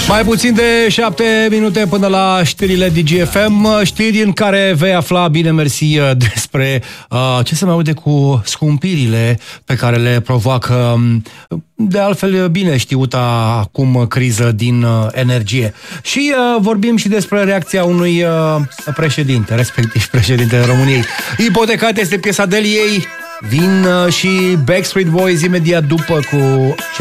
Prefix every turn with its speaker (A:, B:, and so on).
A: Mai puțin de 7 minute până la știrile DGFM, știri în care vei afla, bine mersi, despre ce se mai aude cu scumpirile pe care le provoacă, de altfel bine știuta acum criză din energie. Și vorbim și despre reacția unui președinte, respectiv președintele României. Ipotecat este piesa Deliei, vin și Backstreet Boys imediat după cu